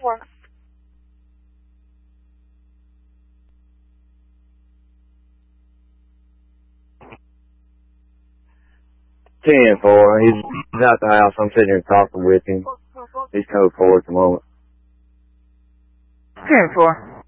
10-4. He's out the house. I'm sitting here talking with him. He's code 4 at the moment. 10-4.